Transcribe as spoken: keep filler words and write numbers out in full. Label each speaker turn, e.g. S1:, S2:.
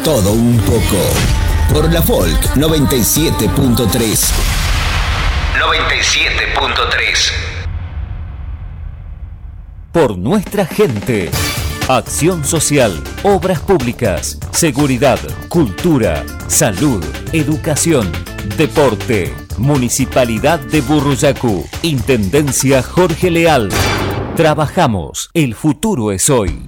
S1: todo un poco. Por la Folk noventa y siete punto tres. noventa y siete punto tres.
S2: Por nuestra gente. Acción social, obras públicas, seguridad, cultura, salud, educación, deporte. Municipalidad de Burruyacu. Intendencia Jorge Leal. Trabajamos. El futuro es hoy.